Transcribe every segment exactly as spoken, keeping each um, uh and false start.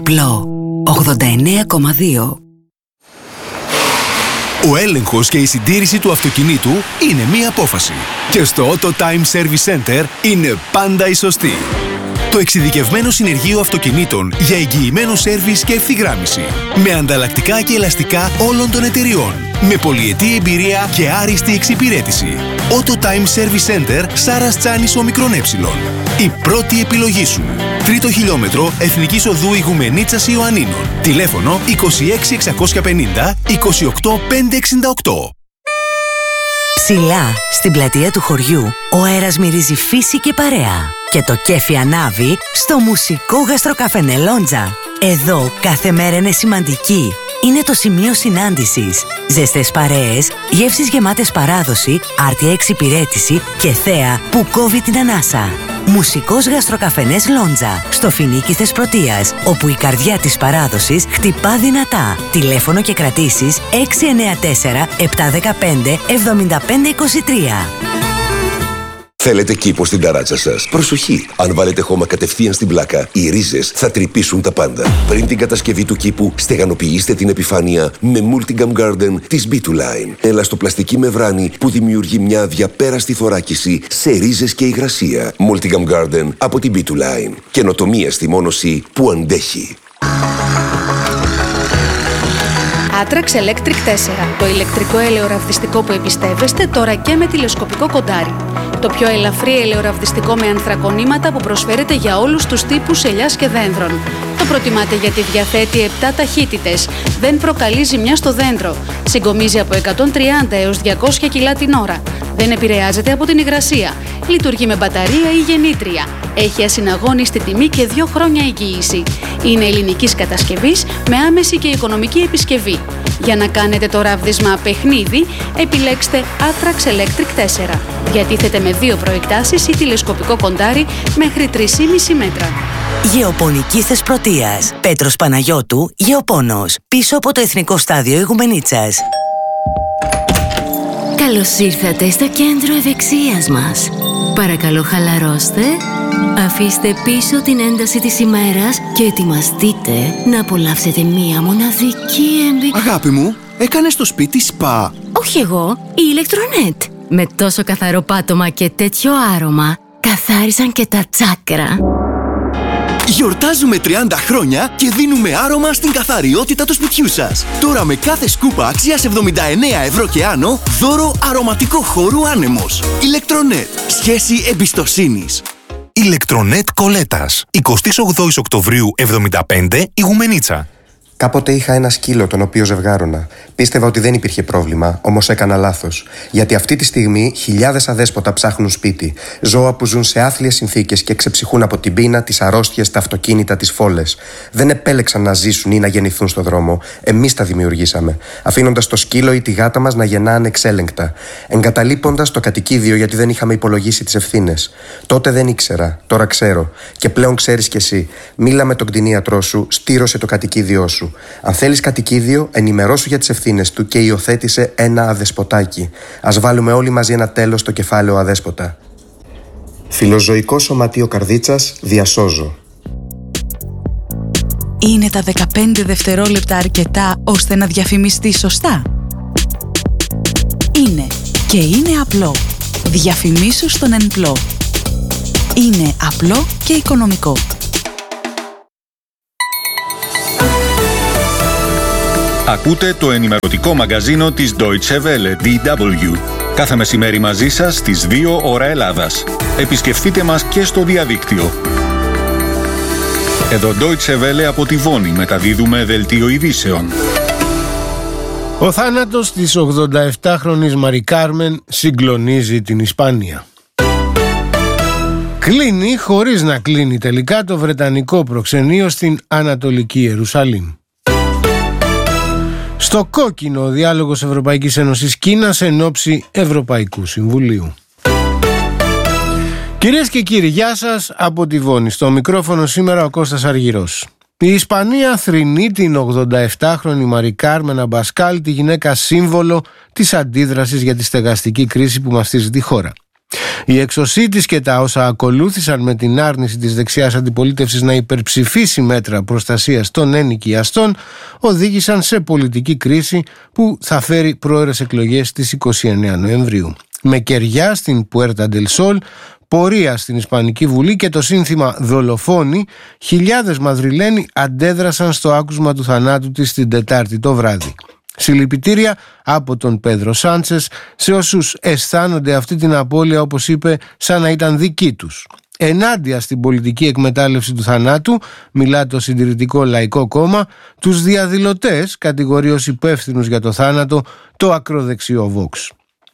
Απλό ογδόντα εννέα κόμμα δύο. Ο έλεγχος και η συντήρηση του αυτοκινήτου είναι μία απόφαση. Και στο Auto Time Service Center είναι πάντα η σωστή. Το εξειδικευμένο συνεργείο αυτοκινήτων για εγγυημένο σέρβις και ευθυγράμμιση. Με ανταλλακτικά και ελαστικά όλων των εταιριών. Με πολυετή εμπειρία και άριστη εξυπηρέτηση. Auto Time Service Center Σάρας Τσάνης Ομικρόν Έψιλον. Η πρώτη επιλογή σου. Τρίτο χιλιόμετρο Εθνικής Οδού Ηγουμενίτσας Ιωαννίνων. Τηλέφωνο είκοσι έξι εξακόσια πενήντα είκοσι οκτώ πεντακόσια εξήντα οκτώ. Ψηλά, στην πλατεία του χωριού, ο αέρας μυρίζει φύση και παρέα. Και το κέφι ανάβει στο μουσικό γαστροκαφενέ Λόντζα. Εδώ κάθε μέρα είναι σημαντική. Είναι το σημείο συνάντησης. Ζεστές παρέες, γεύσεις γεμάτες παράδοση, άρτια εξυπηρέτηση και θέα που κόβει την ανάσα. Μουσικός γαστροκαφενές Λόντζα, στο Φοινίκι Θεσπρωτείας, όπου η καρδιά της παράδοσης χτυπά δυνατά. Τηλέφωνο και κρατήσεις έξι εννέα τέσσερα επτά ένα πέντε εβδομήντα πέντε είκοσι τρία. Θέλετε κήπο στην ταράτσα σας? Προσοχή! Αν βάλετε χώμα κατευθείαν στην πλάκα, οι ρίζες θα τρυπήσουν τα πάντα. Πριν την κατασκευή του κήπου, στεγανοποιήστε την επιφάνεια με Multigam Garden της μπι δύο Line. Ελαστοπλαστική μεμβράνη που δημιουργεί μια αδιαπέραστη θωράκιση σε ρίζες και υγρασία. Multigam Garden από την μπι δύο Line. Καινοτομία στη μόνωση που αντέχει. Atrax Electric τέσσερα. Το ηλεκτρικό ελαιοραβδιστικό που εμπιστεύεστε τώρα και με τηλεσκοπικό κοντάρι. Το πιο ελαφρύ ελαιοραβδιστικό με ανθρακονήματα που προσφέρεται για όλους τους τύπους ελιάς και δένδρων. Το προτιμάτε γιατί διαθέτει επτά ταχύτητες. Δεν προκαλεί ζημιά στο δέντρο. Συγκομίζει από εκατόν τριάντα έως διακόσια κιλά την ώρα. Δεν επηρεάζεται από την υγρασία. Λειτουργεί με μπαταρία ή γεννήτρια. Έχει ασυναγώνιστη τιμή και δύο χρόνια εγγύηση. Είναι ελληνικής κατασκευής με άμεση και οικονομική επισκευή. Για να κάνετε το ράβδισμα παιχνίδι, επιλέξτε Atrax Electric τέσσερα. Διατίθεται με δύο προεκτάσεις ή τηλεσκοπικό κοντάρι μέχρι τρία κόμμα πέντε μέτρα. Γεωπονική Θεσπρωτείας. Πέτρος Παναγιώτου, Γεωπόνος. Πίσω από το Εθνικό Στάδιο Ηγουμενίτσας. Καλώς ήρθατε στο κέντρο ευεξίας μας. Παρακαλώ χαλαρώστε, αφήστε πίσω την ένταση της ημέρας και ετοιμαστείτε να απολαύσετε μία μοναδική εμπειρία. Αγάπη μου, έκανες το σπίτι σπα? Όχι εγώ, η Ηλεκτρονέτ. Με τόσο καθαρό πάτωμα και τέτοιο άρωμα, καθάρισαν και τα τσάκρα. Γιορτάζουμε τριάντα χρόνια και δίνουμε άρωμα στην καθαριότητα του σπιτιού σας. Τώρα με κάθε σκούπα αξίας εβδομήντα εννέα ευρώ και άνω, δώρο αρωματικό χώρου άνεμος. Ηλεκτρονέτ. Σχέση εμπιστοσύνης. Ηλεκτρονέτ Κολέτας. εικοστή όγδοη Οκτωβρίου εβδομήντα πέντε, Ηγουμενίτσα. Κάποτε είχα ένα σκύλο τον οποίο ζευγάρωνα. Πίστευα ότι δεν υπήρχε πρόβλημα, όμως έκανα λάθος. Γιατί αυτή τη στιγμή χιλιάδες αδέσποτα ψάχνουν σπίτι. Ζώα που ζουν σε άθλιες συνθήκες και ξεψυχούν από την πείνα, τις αρρώστιες, τα αυτοκίνητα, τις φόλες. Δεν επέλεξαν να ζήσουν ή να γεννηθούν στο δρόμο. Εμείς τα δημιουργήσαμε. Αφήνοντας το σκύλο ή τη γάτα μας να γεννά ανεξέλεγκτα. Εγκαταλείποντας το κατοικίδιο γιατί δεν είχαμε υπολογίσει τις ευθύνες. Τότε δεν ήξερα, τώρα ξέρω. Και πλέον ξέρεις κι εσύ. Μίλα με τον κτηνίατρό σου, στήρωσε το κατοικίδιό σου. Αν θέλεις κατοικίδιο, ενημερώσου για τις ευθύνες του και υιοθέτησε ένα αδεσποτάκι. Ας βάλουμε όλοι μαζί ένα τέλος στο κεφάλαιο αδέσποτα. Φιλοζωικό Σωματείο Καρδίτσας, διασώζω. Είναι τα δεκαπέντε δευτερόλεπτα αρκετά ώστε να διαφημιστεί σωστά? Είναι και είναι απλό. Διαφημίσου στον Ενπλό. Είναι απλό και οικονομικό. Ακούτε το ενημερωτικό μαγκαζίνο της Deutsche Welle, ντι ντάμπλιου. Κάθε μεσημέρι μαζί σας στις δύο ώρα Ελλάδας. Επισκεφτείτε μας και στο διαδίκτυο. Εδώ Deutsche Welle από τη Βόνη μεταδίδουμε δελτίο ειδήσεων. Ο θάνατος της ογδονταεπτάχρονης Μαρι Κάρμεν συγκλονίζει την Ισπανία. Κλείνει χωρίς να κλείνει τελικά το βρετανικό προξενείο στην Ανατολική Ιερουσαλήμ. Στο κόκκινο ο διάλογος Ευρωπαϊκής Ένωσης Κίνας εν ώψη Ευρωπαϊκού Συμβουλίου. Κυρίες και κύριοι, γεια σας από τη Βόνη. Στο μικρόφωνο σήμερα ο Κώστας Αργυρός. Η Ισπανία θρηνεί την ογδονταεπτάχρονη Μαρι Κάρμεν Αμπασκάλ, τη γυναίκα σύμβολο της αντίδρασης για τη στεγαστική κρίση που μαστίζει τη χώρα. Η εξωσή της και τα όσα ακολούθησαν με την άρνηση της δεξιάς αντιπολίτευσης να υπερψηφίσει μέτρα προστασίας των ενοικιαστών οδήγησαν σε πολιτική κρίση που θα φέρει πρόωρες εκλογές στις είκοσι εννέα Νοεμβρίου. Με κεριά στην Πουέρτα ντελ Σόλ, πορεία στην Ισπανική Βουλή και το σύνθημα «Δολοφόνοι», χιλιάδες Μαδριλένοι αντέδρασαν στο άκουσμα του θανάτου της την Τετάρτη το βράδυ. Συλληπιτήρια από τον Πέδρο Σάντσες σε όσους αισθάνονται αυτή την απώλεια, όπως είπε, σαν να ήταν δική τους. Ενάντια στην πολιτική εκμετάλλευση του θανάτου, μιλά το Συντηρητικό Λαϊκό Κόμμα, τους διαδηλωτές κατηγορεί ως υπεύθυνους για το θάνατο το ακροδεξιό Vox.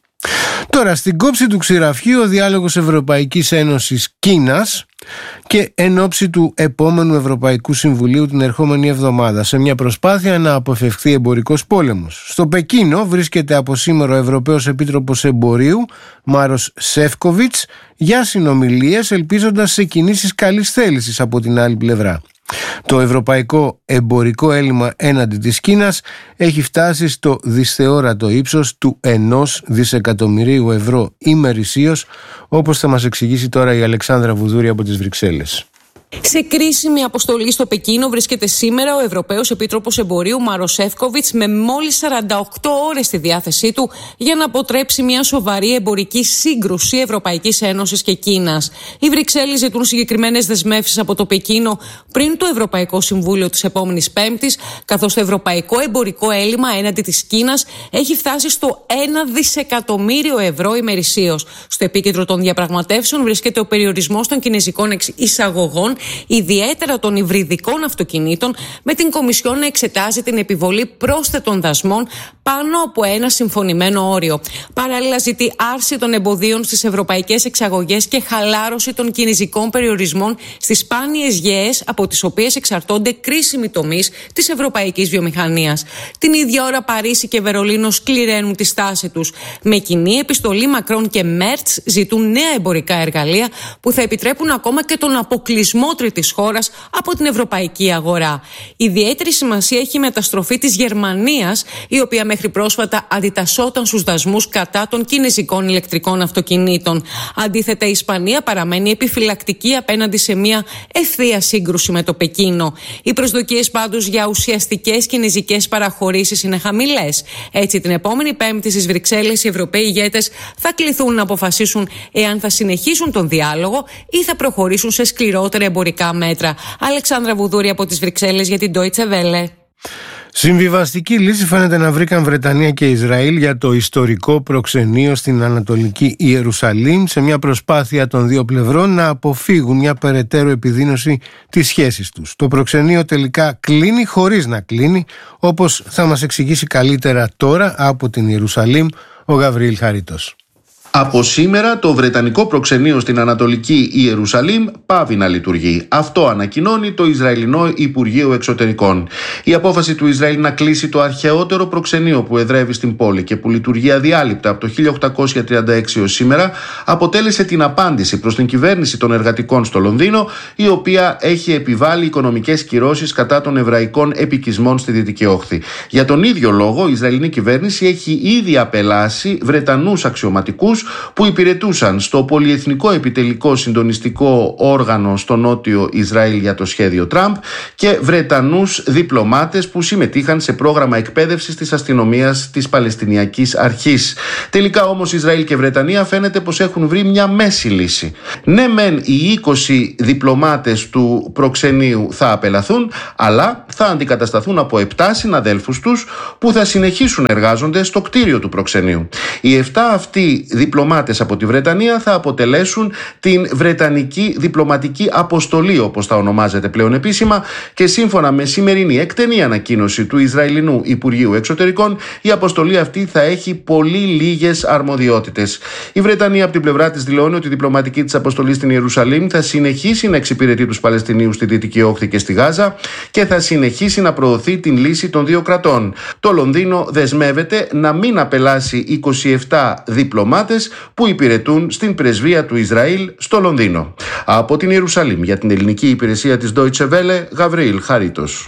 Τώρα, στην κόψη του ξηραφιού ο διάλογος Ευρωπαϊκής Ένωσης Κίνας και εν ώψη του επόμενου Ευρωπαϊκού Συμβουλίου την ερχόμενη εβδομάδα, σε μια προσπάθεια να αποφευχθεί εμπορικός πόλεμος. Στο Πεκίνο βρίσκεται από σήμερα ο Ευρωπαίος Επίτροπος Εμπορίου Μάρος Σεύκοβιτς για συνομιλίες, ελπίζοντας σε κινήσεις καλής θέλησης από την άλλη πλευρά. Το ευρωπαϊκό εμπορικό έλλειμμα έναντι της Κίνας έχει φτάσει στο δυσθεώρατο ύψος του ενός δισεκατομμυρίου ευρώ ημερησίως, όπως θα μας εξηγήσει τώρα η Αλεξάνδρα Βουδούρη από τις Βρυξέλλες. Σε κρίσιμη αποστολή στο Πεκίνο βρίσκεται σήμερα ο Ευρωπαίος Επίτροπος Εμπορίου Μάρος Σεύκοβιτς, με μόλις σαράντα οκτώ ώρες στη διάθεσή του για να αποτρέψει μια σοβαρή εμπορική σύγκρουση Ευρωπαϊκής Ένωσης και Κίνας. Οι Βρυξέλλες ζητούν συγκεκριμένες δεσμεύσεις από το Πεκίνο πριν το Ευρωπαϊκό Συμβούλιο της επόμενης Πέμπτης, καθώς το ευρωπαϊκό εμπορικό έλλειμμα έναντι της Κίνας έχει φτάσει στο ένα δισεκατομμύριο ευρώ ημερησίως. Στο επίκεντρο των διαπραγματεύσεων βρίσκεται ο περιορισμός των κινέζικων εισαγωγών, ιδιαίτερα των υβριδικών αυτοκινήτων, με την Κομισιόν να εξετάζει την επιβολή πρόσθετων δασμών πάνω από ένα συμφωνημένο όριο. Παράλληλα, ζητεί άρση των εμποδίων στις ευρωπαϊκές εξαγωγές και χαλάρωση των κινέζικων περιορισμών στις σπάνιες γεές, από τις οποίες εξαρτώνται κρίσιμοι τομείς της ευρωπαϊκής βιομηχανίας. Την ίδια ώρα, Παρίσι και Βερολίνο σκληραίνουν τη στάση τους. Με κοινή επιστολή, Μακρόν και Μέρτς ζητούν νέα εμπορικά εργαλεία που θα επιτρέπουν ακόμα και τον αποκλεισμό τρίτης χώρας από την ευρωπαϊκή αγορά. Ιδιαίτερη σημασία έχει η μεταστροφή της Γερμανίας, η οποία μέχρι πρόσφατα αντιτασσόταν στους δασμούς κατά των κινέζικων ηλεκτρικών αυτοκινήτων. Αντίθετα, η Ισπανία παραμένει επιφυλακτική απέναντι σε μια ευθεία σύγκρουση με το Πεκίνο. Οι προσδοκίες πάντως για ουσιαστικές κινέζικες παραχωρήσεις είναι χαμηλές. Έτσι, την επόμενη Πέμπτη στις Βρυξέλλες οι Ευρωπαίοι ηγέτες θα κληθούν να αποφασίσουν εάν θα συνεχίσουν τον διάλογο ή θα προχωρήσουν σε σκληρότερα εμπορικά μέτρα. Αλεξάνδρα Βουδούρη από τις Βρυξέλλες για την Deutsche Welle. Συμβιβαστική λύση φαίνεται να βρήκαν Βρετανία και Ισραήλ για το ιστορικό προξενείο στην Ανατολική Ιερουσαλήμ, σε μια προσπάθεια των δύο πλευρών να αποφύγουν μια περαιτέρω επιδείνωση της σχέσης τους. Το προξενείο τελικά κλείνει χωρίς να κλείνει, όπως θα μας εξηγήσει καλύτερα τώρα από την Ιερουσαλήμ ο Γαβριήλ Χαρίτος. Από σήμερα το Βρετανικό προξενείο στην Ανατολική Ιερουσαλήμ πάβει να λειτουργεί. Αυτό ανακοινώνει το Ισραηλινό Υπουργείο Εξωτερικών. Η απόφαση του Ισραήλ να κλείσει το αρχαιότερο προξενείο που εδρεύει στην πόλη και που λειτουργεί αδιάλειπτα από το χίλια οκτακόσια τριάντα έξι ως σήμερα αποτέλεσε την απάντηση προς την κυβέρνηση των εργατικών στο Λονδίνο, η οποία έχει επιβάλει οικονομικές κυρώσεις κατά των εβραϊκών επικισμών στη Δυτική Όχθη. Για τον ίδιο λόγο, η Ισραηλινή κυβέρνηση έχει ήδη απελάσει Βρετανούς αξιωματικούς που υπηρετούσαν στο πολυεθνικό επιτελικό συντονιστικό όργανο στο νότιο Ισραήλ για το σχέδιο Τραμπ και Βρετανούς διπλωμάτες που συμμετείχαν σε πρόγραμμα εκπαίδευσης της αστυνομίας της Παλαιστινιακής Αρχής. Τελικά όμως Ισραήλ και Βρετανία φαίνεται πως έχουν βρει μια μέση λύση. Ναι μεν οι είκοσι διπλωμάτες του προξενείου θα απελαθούν, αλλά θα αντικατασταθούν από επτά συναδέλφους τους που θα συνεχίσουν να εργάζονται στο κτίριο του προξενείου. Οι επτά αυτοί διπλωμάτες από τη Βρετανία θα αποτελέσουν την Βρετανική Διπλωματική Αποστολή, όπως θα ονομάζεται πλέον επίσημα, και σύμφωνα με σημερινή εκτενή ανακοίνωση του Ισραηλινού Υπουργείου Εξωτερικών, η αποστολή αυτή θα έχει πολύ λίγες αρμοδιότητες. Η Βρετανία από την πλευρά της δηλώνει ότι η διπλωματική της αποστολή στην Ιερουσαλήμ θα συνεχίσει να εξυπηρετεί τους Παλαιστινίους στη Δυτική Όχθη και στη Γάζα και θα συνεχίσει να προωθεί την λύση των δύο κρατών. Το Λονδίνο δεσμεύεται να μην απελάσει είκοσι επτά διπλωμάτες που υπηρετούν στην πρεσβεία του Ισραήλ στο Λονδίνο. Από την Ιερουσαλήμ για την ελληνική υπηρεσία της Deutsche Welle, Γαβριήλ Χαρίτος.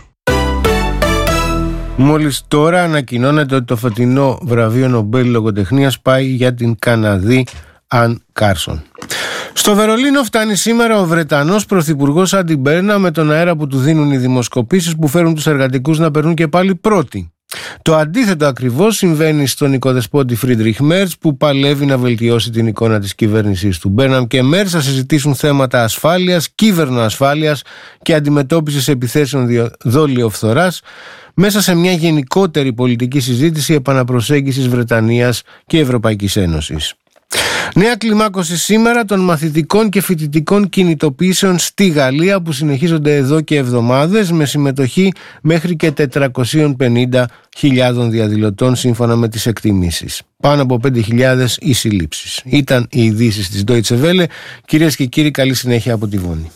Μόλις τώρα ανακοινώνεται ότι το φετινό βραβείο Νομπέλ Λογοτεχνίας πάει για την Καναδή Αν Κάρσον. Στο Βερολίνο φτάνει σήμερα ο Βρετανός πρωθυπουργός Άντι Μπέρναμ με τον αέρα που του δίνουν οι δημοσκοπήσεις που φέρουν τους εργατικούς να περνούν και πάλι πρώτοι. Το αντίθετο ακριβώς συμβαίνει στον οικοδεσπότη Φρίντριχ Μέρτς που παλεύει να βελτιώσει την εικόνα της κυβέρνησής του. Μπέρναμ και Μέρτς θα συζητήσουν θέματα ασφάλειας, κύβερνο-ασφάλειας και αντιμετώπισης επιθέσεων δόλιοφθοράς μέσα σε μια γενικότερη πολιτική συζήτηση επαναπροσέγγισης Βρετανίας και Ευρωπαϊκής Ένωσης. Νέα κλιμάκωση σήμερα των μαθητικών και φοιτητικών κινητοποιήσεων στη Γαλλία που συνεχίζονται εδώ και εβδομάδες με συμμετοχή μέχρι και τετρακόσιες πενήντα χιλιάδων διαδηλωτών σύμφωνα με τις εκτιμήσεις. Πάνω από πέντε χιλιάδες οι συλλήψεις. Ήταν οι ειδήσεις της Deutsche Welle. Κυρίες και κύριοι, καλή συνέχεια από τη Βόνη.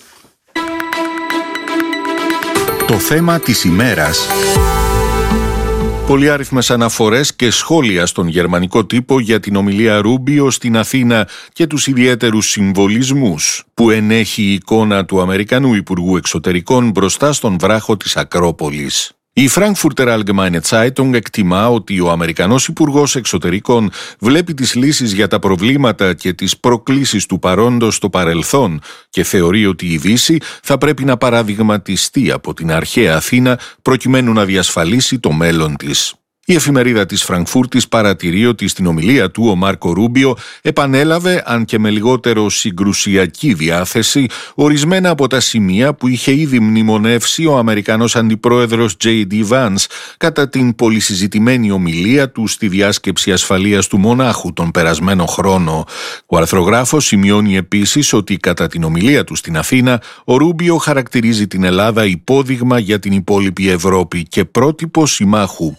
Το θέμα της ημέρας. Πολυάριθμες αναφορές και σχόλια στον γερμανικό τύπο για την ομιλία Ρούμπιο στην Αθήνα και τους ιδιαίτερους συμβολισμούς που ενέχει η εικόνα του Αμερικανού Υπουργού Εξωτερικών μπροστά στον βράχο της Ακρόπολης. Η Frankfurter Allgemeine Zeitung εκτιμά ότι ο Αμερικανός Υπουργός Εξωτερικών βλέπει τις λύσεις για τα προβλήματα και τις προκλήσεις του παρόντος στο παρελθόν και θεωρεί ότι η Δύση θα πρέπει να παραδειγματιστεί από την αρχαία Αθήνα προκειμένου να διασφαλίσει το μέλλον της. Η εφημερίδα της Φραγκφούρτης παρατηρεί ότι στην ομιλία του ο Μάρκο Ρούμπιο επανέλαβε, αν και με λιγότερο συγκρουσιακή διάθεση, ορισμένα από τα σημεία που είχε ήδη μνημονεύσει ο Αμερικανός Αντιπρόεδρος τζέι ντι Vance κατά την πολυσυζητημένη ομιλία του στη διάσκεψη ασφαλείας του Μονάχου τον περασμένο χρόνο. Ο αρθρογράφος σημειώνει επίσης ότι κατά την ομιλία του στην Αθήνα ο Ρούμπιο χαρακτηρίζει την Ελλάδα υπόδειγμα για την υπόλοιπη Ευρώπη και πρότυπο συμμάχου.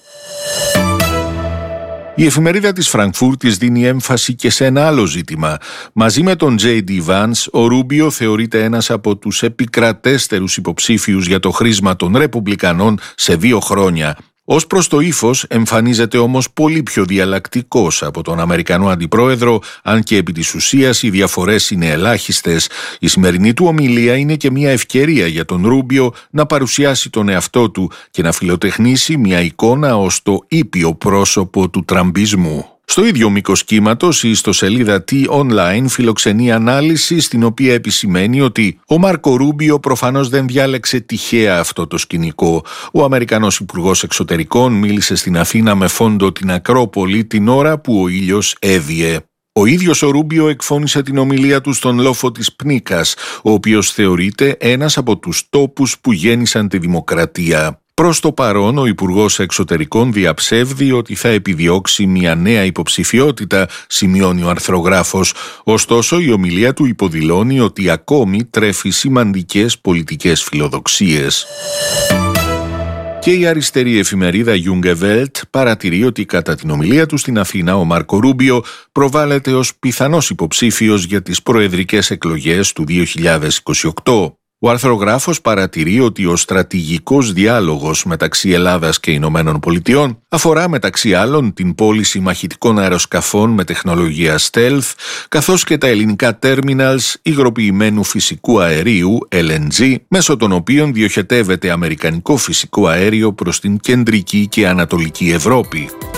Η εφημερίδα της Φραγκφούρτης δίνει έμφαση και σε ένα άλλο ζήτημα. Μαζί με τον τζέι ντι Vance, ο Ρούμπιο θεωρείται ένας από τους επικρατέστερους υποψήφιους για το χρήσμα των Ρεπουμπλικανών σε δύο χρόνια. Ως προς το ύφος εμφανίζεται όμως πολύ πιο διαλλακτικός από τον Αμερικανό Αντιπρόεδρο, αν και επί της ουσίας οι διαφορές είναι ελάχιστες. Η σημερινή του ομιλία είναι και μια ευκαιρία για τον Ρούμπιο να παρουσιάσει τον εαυτό του και να φιλοτεχνήσει μια εικόνα ως το ήπιο πρόσωπο του τραμπισμού. Στο ίδιο μήκος κύματος, η ιστοσελίδα T-Online φιλοξενεί ανάλυση στην οποία επισημαίνει ότι ο Μάρκο Ρούμπιο προφανώς δεν διάλεξε τυχαία αυτό το σκηνικό. Ο Αμερικανός Υπουργός Εξωτερικών μίλησε στην Αθήνα με φόντο την Ακρόπολη την ώρα που ο ήλιος έδιε. Ο ίδιος ο Ρούμπιο εκφώνησε την ομιλία του στον λόφο της Πνίκας, ο οποίος θεωρείται ένας από τους τόπους που γέννησαν τη δημοκρατία. Προς το παρόν, ο Υπουργός Εξωτερικών διαψεύδει ότι θα επιδιώξει μια νέα υποψηφιότητα, σημειώνει ο αρθρογράφος. Ωστόσο, η ομιλία του υποδηλώνει ότι ακόμη τρέφει σημαντικές πολιτικές φιλοδοξίες. Και η αριστερή εφημερίδα Junge Welt παρατηρεί ότι κατά την ομιλία του στην Αθήνα ο Μάρκο Ρούμπιο προβάλλεται ως πιθανός υποψήφιος για τις προεδρικές εκλογές του δύο χιλιάδες είκοσι οκτώ. Ο αρθρογράφος παρατηρεί ότι ο στρατηγικός διάλογος μεταξύ Ελλάδας και Ηνωμένων Πολιτειών αφορά μεταξύ άλλων την πώληση μαχητικών αεροσκαφών με τεχνολογία stealth, καθώς και τα ελληνικά terminals υγροποιημένου φυσικού αερίου ελ εν τζι, μέσω των οποίων διοχετεύεται αμερικανικό φυσικό αέριο προς την κεντρική και ανατολική Ευρώπη.